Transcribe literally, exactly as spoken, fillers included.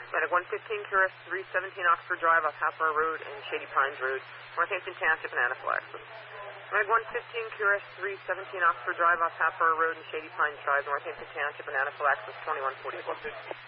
Medic one fifteen, Q R S three seventeen, Oxford Drive off Hatboro Road and Shady Pines Road, Northampton Township and anaphylaxis. Medic one fifteen, Q R S three seventeen, Oxford Drive off Hatboro Road and Shady Pines Drive, Northampton Township and anaphylaxis twenty-one forty-four.